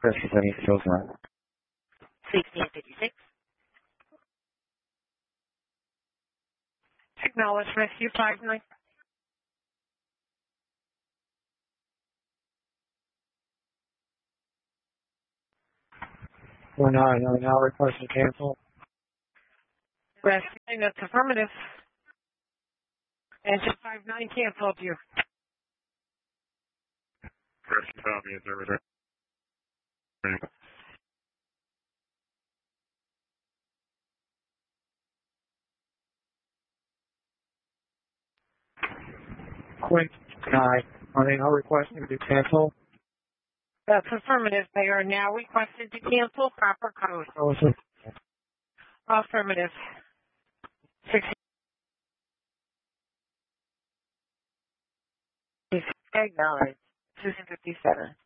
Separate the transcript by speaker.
Speaker 1: Rescue 759.
Speaker 2: 1656.
Speaker 3: Acknowledge Rescue 59.
Speaker 1: We're now requesting cancel.
Speaker 3: Rescue, that's affirmative. Engine 59 canceled you.
Speaker 4: Rescue Tommy is over there.
Speaker 1: Quint, are they now requesting to cancel?
Speaker 3: That's affirmative. They are now requested to cancel proper code.
Speaker 1: Or was it?
Speaker 3: Affirmative. 16.
Speaker 2: Acknowledge. 1657.